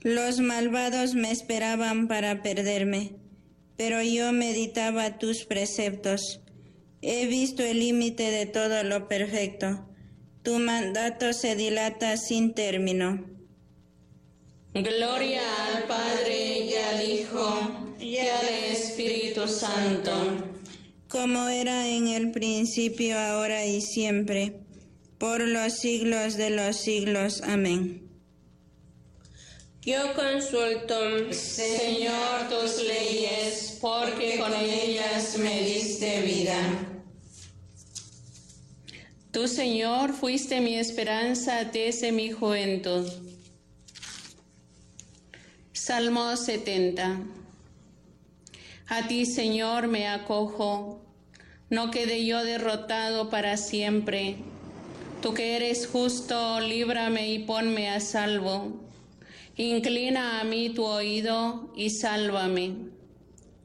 Los malvados me esperaban para perderme, pero yo meditaba tus preceptos. He visto el límite de todo lo perfecto. Tu mandato se dilata sin término. Gloria al Padre y al Hijo y al Espíritu Santo, como era en el principio, ahora y siempre, por los siglos de los siglos. Amén. Yo consulto, Señor, tus leyes, porque con ellas me diste vida. Tú, Señor, fuiste mi esperanza desde mi juventud. Salmo 70. A ti, Señor, me acojo, no quede yo derrotado para siempre. Tú que eres justo, líbrame y ponme a salvo. Inclina a mí tu oído y sálvame.